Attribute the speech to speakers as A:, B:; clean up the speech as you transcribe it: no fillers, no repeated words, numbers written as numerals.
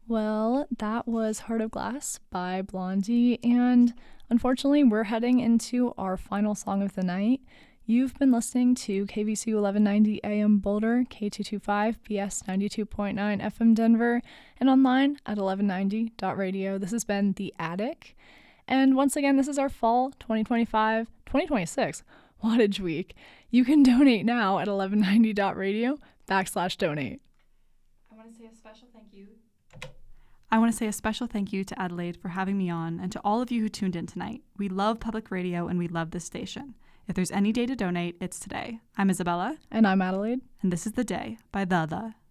A: Well, that was Heart of Glass by Blondie, and unfortunately, we're heading into our final song of the night. You've been listening to KVCU 1190 AM Boulder, K225, PS 92.9 FM Denver, and online at 1190.radio. This has been The Attic. And once again, this is our fall 2026 wattage week. You can donate now at 1190.radio/donate.
B: I want to say a special thank you to Adelaide for having me on, and to all of you who tuned in tonight. We love public radio and we love this station. If there's any day to donate, it's today. I'm Isabella.
A: And I'm Adelaide.
B: And this is The Day by The.